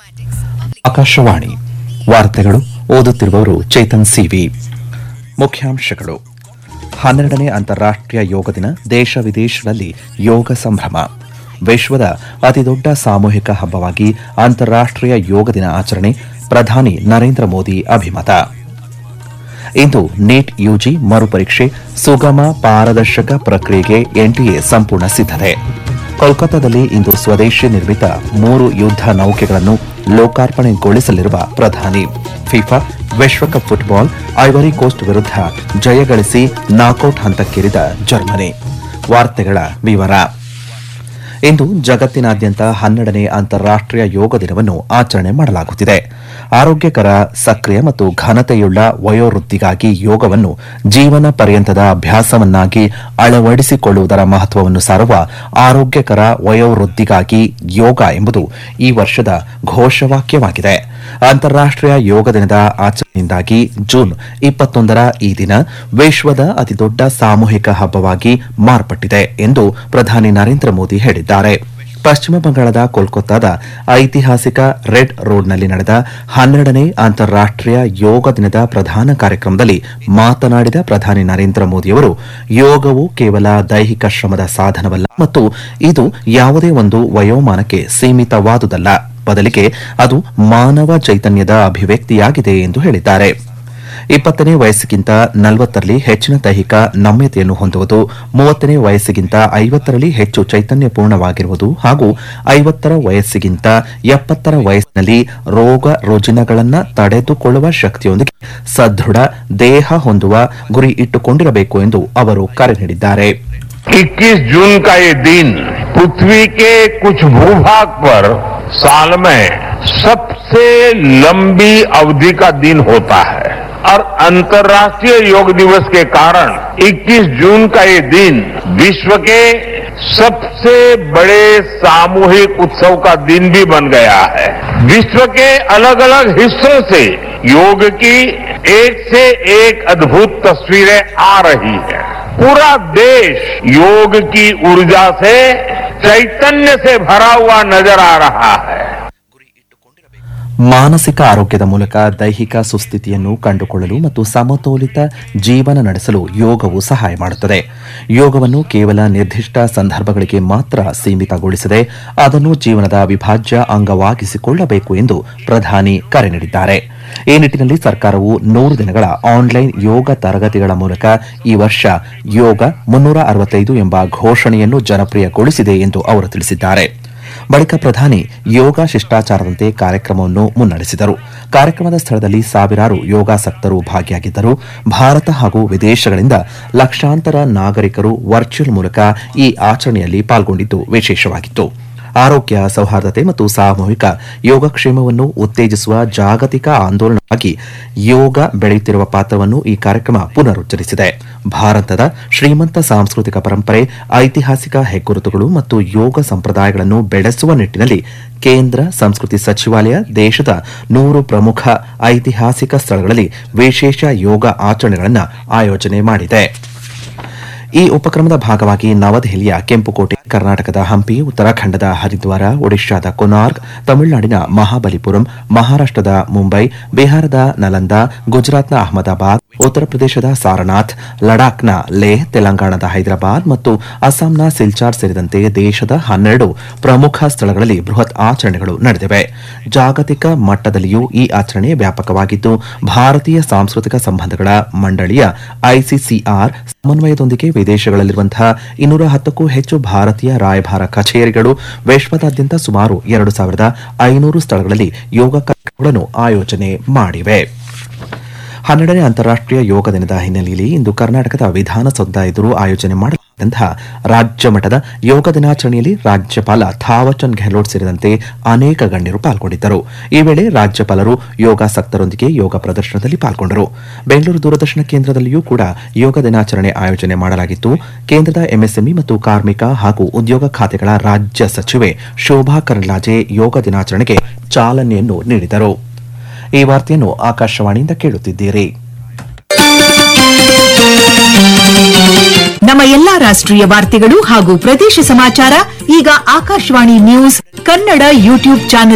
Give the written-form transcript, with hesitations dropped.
ಆಕಾಶವಾಣಿ ವಾರ್ತೆಗಳು ಓದುತ್ತಿರುವವರು ಚೇತನ್ ಸಿವಿ. ಮುಖ್ಯಾಂಶಗಳು: 12ನೇ ಅಂತಾರಾಷ್ಟ್ರೀಯ ಯೋಗ ದಿನ, ದೇಶ ವಿದೇಶಗಳಲ್ಲಿ ಯೋಗ ಸಂಭ್ರಮ. ವಿಶ್ವದ ಅತಿದೊಡ್ಡ ಸಾಮೂಹಿಕ ಹಬ್ಬವಾಗಿ ಅಂತಾರಾಷ್ಟ್ರೀಯ ಯೋಗ ದಿನ ಆಚರಣೆ, ಪ್ರಧಾನಿ ನರೇಂದ್ರ ಮೋದಿ ಅಭಿಮತ. ಇಂದು ನೀಟ್ ಯುಜಿ ಮರುಪರೀಕ್ಷೆ, ಸುಗಮ ಪಾರದರ್ಶಕ ಪ್ರಕ್ರಿಯೆಗೆ ಎನ್ಟಿಎ ಸಂಪೂರ್ಣ ಸಿದ್ದತೆ. ಕೋಲ್ಕತ್ತಾದಲ್ಲಿ ಇಂದು ಸ್ವದೇಶಿ ನಿರ್ಮಿತ 3 ಯುದ್ಧ ನೌಕೆಗಳನ್ನು ಲೋಕಾರ್ಪಣೆಗೊಳಿಸಲಿರುವ ಪ್ರಧಾನಿ. ಫಿಫಾ ವಿಶ್ವಕಪ್ ಫುಟ್ಬಾಲ್, ಐವರಿ ಕೋಸ್ಟ್ ವಿರುದ್ಧ ಜಯಗಳಿಸಿ ನಾಕೌಟ್ ಹಂತಕ್ಕೇರಿದ ಜರ್ಮನಿ. ವಾರ್ತೆಗಳ ವಿವರ. ಇಂದು ಜಗತ್ತಿನಾದ್ಯಂತ 12ನೇ ಅಂತಾರಾಷ್ಟ್ರೀಯ ಯೋಗ ದಿನವನ್ನು ಆಚರಣೆ ಮಾಡಲಾಗುತ್ತಿದೆ. ಆರೋಗ್ಯಕರ, ಸಕ್ರಿಯ ಮತ್ತು ಘನತೆಯುಳ್ಳ ವಯೋವೃದ್ಧಿಗಾಗಿ ಯೋಗವನ್ನು ಜೀವನ ಪರ್ಯಂತದ ಅಭ್ಯಾಸವನ್ನಾಗಿ ಅಳವಡಿಸಿಕೊಳ್ಳುವುದರ ಮಹತ್ವವನ್ನು ಸಾರುವ ಆರೋಗ್ಯಕರ ವಯೋವೃದ್ಧಿಗಾಗಿ ಯೋಗ ಎಂಬುದು ಈ ವರ್ಷದ ಘೋಷವಾಕ್ಯವಾಗಿದೆ. ಅಂತಾರಾಷ್ಟ್ರೀಯ ಯೋಗ ದಿನದ ಆಚರಣೆಯಿಂದಾಗಿ ಜೂನ್ 21ರ ಈ ದಿನ ವಿಶ್ವದ ಅತಿದೊಡ್ಡ ಸಾಮೂಹಿಕ ಹಬ್ಬವಾಗಿ ಮಾರ್ಪಟ್ಟಿದೆ ಎಂದು ಪ್ರಧಾನಿ ನರೇಂದ್ರ ಮೋದಿ ಹೇಳಿದ್ದಾರೆ. ಪಶ್ಚಿಮ ಬಂಗಾಳದ ಕೋಲ್ಕತ್ತಾದ ಐತಿಹಾಸಿಕ ರೆಡ್ ರೋಡ್ನಲ್ಲಿ ನಡೆದ 12ನೇ ಅಂತಾರಾಷ್ಟ್ರೀಯ ಯೋಗ ದಿನದ ಪ್ರಧಾನ ಕಾರ್ಯಕ್ರಮದಲ್ಲಿ ಮಾತನಾಡಿದ ಪ್ರಧಾನಿ ನರೇಂದ್ರ ಮೋದಿಯವರು, ಯೋಗವು ಕೇವಲ ದೈಹಿಕ ಶ್ರಮದ ಸಾಧನವಲ್ಲ ಮತ್ತು ಇದು ಯಾವುದೇ ಒಂದು ವಯೋಮಾನಕ್ಕೆ ಸೀಮಿತವಾದುದಲ್ಲ, ಬದಲಿಗೆ ಅದು ಮಾನವ ಚೈತನ್ಯದ ಅಭಿವ್ಯಕ್ತಿಯಾಗಿದೆ ಎಂದು ಹೇಳಿದ್ದಾರೆ. 20ನೇ ವಯಸ್ಸಿಗಿಂತ 40ರಲ್ಲಿ ಹೆಚ್ಚಿನ ದೈಹಿಕ ನಮ್ಯತೆಯನ್ನು ಹೊಂದುವುದು, 30ನೇ ವಯಸ್ಸಿಗಿಂತ 50ರಲ್ಲಿ ಹೆಚ್ಚು ಚೈತನ್ಯಪೂರ್ಣವಾಗಿರುವುದು ಹಾಗೂ 50ರ ವಯಸ್ಸಿಗಿಂತ 70ರ ವಯಸ್ಸಿನಲ್ಲಿ ರೋಗ ರುಜಿನಗಳನ್ನು ತಡೆದುಕೊಳ್ಳುವ ಶಕ್ತಿಯೊಂದಿಗೆ ಸದೃಢ ದೇಹ ಹೊಂದುವ ಗುರಿ ಇಟ್ಟುಕೊಂಡಿರಬೇಕು ಎಂದು ಅವರು ಕರೆ ನೀಡಿದ್ದಾರೆ. 21 जून का ये दिन पृथ्वी के कुछ भूभाग पर साल में सबसे लंबी अवधि का दिन होता है और अंतर्राष्ट्रीय योग दिवस के कारण 21 जून का ये दिन विश्व के सबसे बड़े सामूहिक उत्सव का दिन भी बन गया है. विश्व के अलग अलग हिस्सों से योग की एक से एक अद्भुत तस्वीरें आ रही हैं. पूरा देश योग की ऊर्जा से, चैतन्य से भरा हुआ नजर आ रहा है. ಮಾನಸಿಕ ಆರೋಗ್ಯದ ಮೂಲಕ ದೈಹಿಕ ಸುಸ್ಥಿತಿಯನ್ನು ಕಂಡುಕೊಳ್ಳಲು ಮತ್ತು ಸಮತೋಲಿತ ಜೀವನ ನಡೆಸಲು ಯೋಗವು ಸಹಾಯ ಮಾಡುತ್ತದೆ. ಯೋಗವನ್ನು ಕೇವಲ ನಿರ್ದಿಷ್ಟ ಸಂದರ್ಭಗಳಿಗೆ ಮಾತ್ರ ಸೀಮಿತಗೊಳಿಸದೆ ಅದನ್ನು ಜೀವನದ ಅವಿಭಾಜ್ಯ ಅಂಗವಾಗಿಸಿಕೊಳ್ಳಬೇಕು ಎಂದು ಪ್ರಧಾನಿ ಕರೆ ನೀಡಿದ್ದಾರೆ. ಈ ನಿಟ್ಟಿನಲ್ಲಿ ಸರ್ಕಾರವು 100 ದಿನಗಳ ಆನ್ಲೈನ್ ಯೋಗ ತರಗತಿಗಳ ಮೂಲಕ ಈ ವರ್ಷ ಯೋಗ 365 ಎಂಬ ಘೋಷಣೆಯನ್ನು ಜನಪ್ರಿಯಗೊಳಿಸಿದೆ ಎಂದು ಅವರು ತಿಳಿಸಿದ್ದಾರೆ. ಬಳಿಕ ಪ್ರಧಾನಿ ಯೋಗ ಶಿಷ್ಟಾಚಾರದಂತೆ ಕಾರ್ಯಕ್ರಮವನ್ನು ಮುನ್ನಡೆಸಿದರು. ಕಾರ್ಯಕ್ರಮದ ಸ್ಥಳದಲ್ಲಿ ಸಾವಿರಾರು ಯೋಗಾಸಕ್ತರು ಭಾಗಿಯಾಗಿದ್ದರು. ಭಾರತ ಹಾಗೂ ವಿದೇಶಗಳಿಂದ ಲಕ್ಷಾಂತರ ನಾಗರಿಕರು ವರ್ಚುವಲ್ ಮೂಲಕ ಈ ಆಚರಣೆಯಲ್ಲಿ ಪಾಲ್ಗೊಂಡಿದ್ದು ವಿಶೇಷವಾಗಿತ್ತು. ಆರೋಗ್ಯ, ಸೌಹಾರ್ದತೆ ಮತ್ತು ಸಾಮೂಹಿಕ ಯೋಗಕ್ಷೇಮವನ್ನು ಉತ್ತೇಜಿಸುವ ಜಾಗತಿಕ ಆಂದೋಲನವಾಗಿ ಯೋಗ ಬೆಳೆಯುತ್ತಿರುವ ಪಾತ್ರವನ್ನು ಈ ಕಾರ್ಯಕ್ರಮ ಪುನರುಚ್ಚರಿಸಿದೆ. ಭಾರತದ ಶ್ರೀಮಂತ ಸಾಂಸ್ಕೃತಿಕ ಪರಂಪರೆ, ಐತಿಹಾಸಿಕ ಹೆಗ್ಗುರುತುಗಳು ಮತ್ತು ಯೋಗ ಸಂಪ್ರದಾಯಗಳನ್ನು ಬೆಳೆಸುವ ನಿಟ್ಟಿನಲ್ಲಿ ಕೇಂದ್ರ ಸಂಸ್ಕೃತಿ ಸಚಿವಾಲಯ ದೇಶದ 100 ಪ್ರಮುಖ ಐತಿಹಾಸಿಕ ಸ್ಥಳಗಳಲ್ಲಿ ವಿಶೇಷ ಯೋಗ ಆಚರಣೆಗಳನ್ನು ಆಯೋಜನೆ ಮಾಡಿದೆ. ಈ ಉಪಕ್ರಮದ ಭಾಗವಾಗಿ ನವದೆಹಲಿಯ ಕೆಂಪುಕೋಟೆ, ಕರ್ನಾಟಕದ ಹಂಪಿ, ಉತ್ತರಾಖಂಡದ ಹರಿದ್ವಾರ, ಒಡಿಶಾದ ಕೊನಾರ್ಕ್, ತಮಿಳುನಾಡಿನ ಮಹಾಬಲಿಪುರಂ, ಮಹಾರಾಷ್ಟದ ಮುಂಬೈ, ಬಿಹಾರದ ನಲಂದಾ, ಗುಜರಾತ್ನ ಅಹಮದಾಬಾದ್, ಉತ್ತರ ಪ್ರದೇಶದ ಸಾರನಾಥ್, ಲಡಾಖ್ನ ಲೇಹ್, ತೆಲಂಗಾಣದ ಹೈದರಾಬಾದ್ ಮತ್ತು ಅಸ್ಸಾಂನ ಸಿಲ್ಚಾರ್ ಸೇರಿದಂತೆ ದೇಶದ 12 ಪ್ರಮುಖ ಸ್ಥಳಗಳಲ್ಲಿ ಬೃಹತ್ ಆಚರಣೆಗಳು ನಡೆದಿವೆ. ಜಾಗತಿಕ ಮಟ್ಟದಲ್ಲಿಯೂ ಈ ಆಚರಣೆ ವ್ಯಾಪಕವಾಗಿದ್ದು, ಭಾರತೀಯ ಸಾಂಸ್ಕೃತಿಕ ಸಂಬಂಧಗಳ ಮಂಡಳಿಯ ಐಸಿಸಿಆರ್ ಸಮನ್ವಯದೊಂದಿಗೆ ವಿದೇಶಗಳಲ್ಲಿರುವಂತಹ 210ಕ್ಕೂ ಹೆಚ್ಚು ಭಾರತೀಯ ರಾಯಭಾರ ಕಚೇರಿಗಳು ವಿಶ್ವದಾದ್ಯಂತ ಸುಮಾರು 2500 ಸ್ಥಳಗಳಲ್ಲಿ ಯೋಗ ಕಾರ್ಯಕ್ರಮಗಳನ್ನು ಆಯೋಜನೆ ಮಾಡಿವೆ. 12ನೇ ಅಂತಾರಾಷ್ಟ್ರೀಯ ಯೋಗ ದಿನದ ಹಿನ್ನೆಲೆಯಲ್ಲಿ ಇಂದು ಕರ್ನಾಟಕದ ವಿಧಾನಸೌಧ ಎದುರು ಆಯೋಜನೆ ಮಾಡಲಾದಂತಹ ರಾಜ್ಯ ಮಟ್ಟದ ಯೋಗ ದಿನಾಚರಣೆಯಲ್ಲಿ ರಾಜ್ಯಪಾಲ ಥಾವರ್ಚಂದ್ ಗೆಹ್ಲೋಟ್ ಸೇರಿದಂತೆ ಅನೇಕ ಗಣ್ಯರು ಪಾಲ್ಗೊಂಡಿದ್ದರು. ಈ ವೇಳೆ ರಾಜ್ಯಪಾಲರು ಯೋಗಾಸಕ್ತರೊಂದಿಗೆ ಯೋಗ ಪ್ರದರ್ಶನದಲ್ಲಿ ಪಾಲ್ಗೊಂಡರು. ಬೆಂಗಳೂರು ದೂರದರ್ಶನ ಕೇಂದ್ರದಲ್ಲಿಯೂ ಕೂಡ ಯೋಗ ದಿನಾಚರಣೆ ಆಯೋಜನೆ ಮಾಡಲಾಗಿತ್ತು. ಕೇಂದ್ರದ ಎಂಎಸ್ಎಂಇ ಮತ್ತು ಕಾರ್ಮಿಕ ಹಾಗೂ ಉದ್ಯೋಗ ಖಾತೆಗಳ ರಾಜ್ಯ ಸಚಿವೆ ಶೋಭಾ ಕರಂದ್ಲಾಜೆ ಯೋಗ ದಿನಾಚರಣೆಗೆ ಚಾಲನೆಯನ್ನು ನೀಡಿದರು. ಈ ವಾರ್ತೆಯನ್ನು ಆಕಾಶವಾಣಿಯಿಂದ ಕೇಳುತ್ತಿದ್ದೀರಿ. ನಮ್ಮ ಎಲ್ಲಾ ರಾಷ್ಟ್ರೀಯ ವಾರ್ತೆಗಳು ಹಾಗೂ ಪ್ರದೇಶ ಸಮಾಚಾರ ಈಗ Akashvani news Kannada YouTube channel